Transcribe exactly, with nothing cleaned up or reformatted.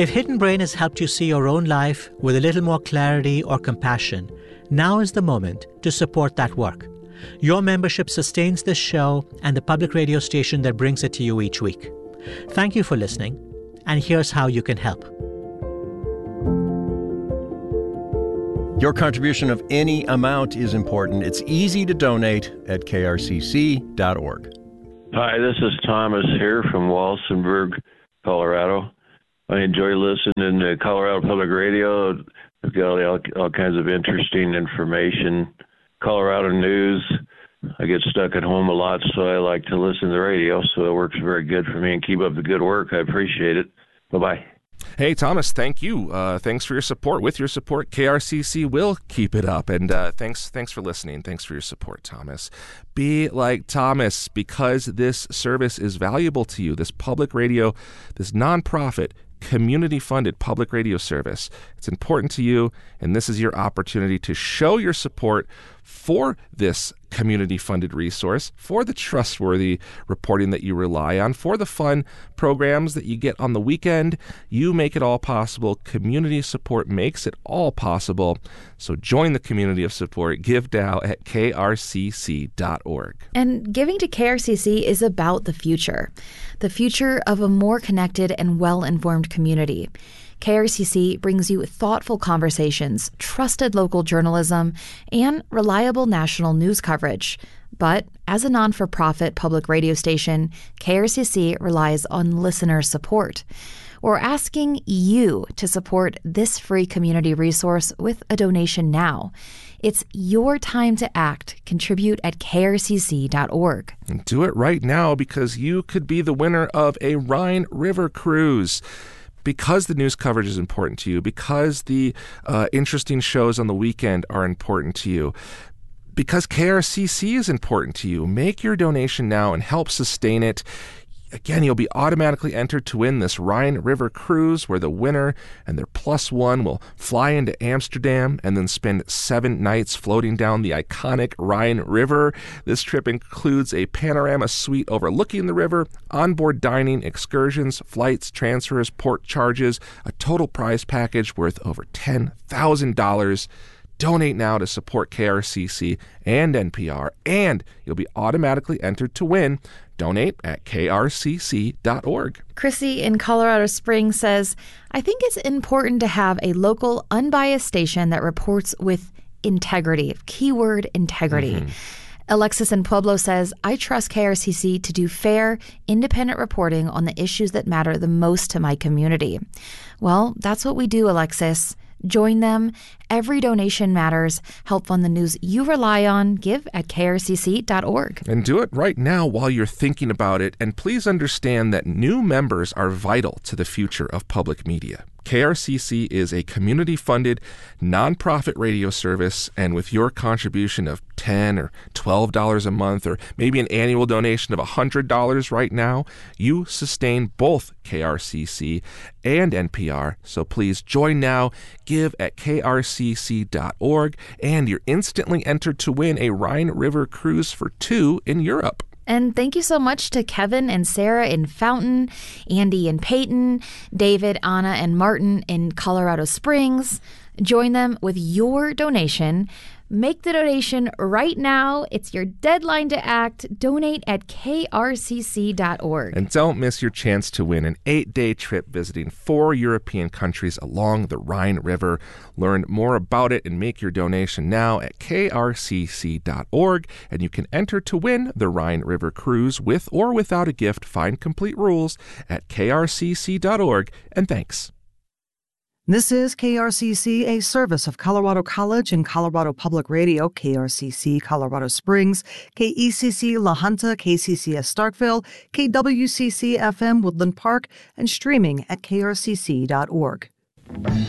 If Hidden Brain has helped you see your own life with a little more clarity or compassion, now is the moment to support that work. Your membership sustains this show and the public radio station that brings it to you each week. Thank you for listening, and here's how you can help. Your contribution of any amount is important. It's easy to donate at K R C C dot org. Hi, this is Thomas here from Walsenburg, Colorado. I enjoy listening to Colorado Public Radio. They've got all, all kinds of interesting information. Colorado news. I get stuck at home a lot, so I like to listen to the radio, so it works very good for me. And keep up the good work. I appreciate it. Bye-bye. Hey, Thomas, thank you. Uh, thanks for your support. With your support, K R C C will keep it up. And uh, thanks thanks for listening. Thanks for your support, Thomas. Be like Thomas, because this service is valuable to you, this public radio, this nonprofit, community-funded public radio service. It's important to you, and this is your opportunity to show your support for this community-funded resource, for the trustworthy reporting that you rely on, for the fun programs that you get on the weekend. You make it all possible. Community support makes it all possible. So join the community of support. Give now at K R C C dot org. And giving to K R C C is about the future, the future of a more connected and well-informed community. K R C C brings you thoughtful conversations, trusted local journalism, and reliable national news coverage. But as a non-for-profit public radio station, K R C C relies on listener support. We're asking you to support this free community resource with a donation now. It's your time to act. Contribute at K R C C dot org. And do it right now, because you could be the winner of a Rhine River cruise. Because the news coverage is important to you, because the uh, interesting shows on the weekend are important to you, because K R C C is important to you, make your donation now and help sustain it. Again, you'll be automatically entered to win this Rhine River cruise, where the winner and their plus one will fly into Amsterdam and then spend seven nights floating down the iconic Rhine River. This trip includes a panorama suite overlooking the river, onboard dining, excursions, flights, transfers, port charges, a total prize package worth over ten thousand dollars. Donate now to support K R C C and N P R, and you'll be automatically entered to win. Donate at K R C C dot org. Chrissy in Colorado Springs says, I think it's important to have a local, unbiased station that reports with integrity. Keyword integrity. Mm-hmm. Alexis in Pueblo says, I trust K R C C to do fair, independent reporting on the issues that matter the most to my community. Well, that's what we do, Alexis. Join them. Every donation matters. Help fund the news you rely on. Give at K R C C dot org. And do it right now while you're thinking about it. And please understand that new members are vital to the future of public media. K R C C is a community-funded, nonprofit radio service, and with your contribution of ten dollars or twelve dollars a month, or maybe an annual donation of one hundred dollars right now, you sustain both K R C C and N P R. So please join now, give at K R C C dot org, and you're instantly entered to win a Rhine River cruise for two in Europe. And thank you so much to Kevin and Sarah in Fountain, Andy and Peyton, David, Anna, and Martin in Colorado Springs. Join them with your donation. Make the donation right now. It's your deadline to act. Donate at K R C C dot org. And don't miss your chance to win an eight-day trip visiting four European countries along the Rhine River. Learn more about it and make your donation now at K R C C dot org. And you can enter to win the Rhine River cruise with or without a gift. Find complete rules at K R C C dot org. And thanks. This is K R C C, a service of Colorado College and Colorado Public Radio, K R C C Colorado Springs, K E C C La Junta, K C C S Starkville, K W C C F M Woodland Park, and streaming at K R C C dot org.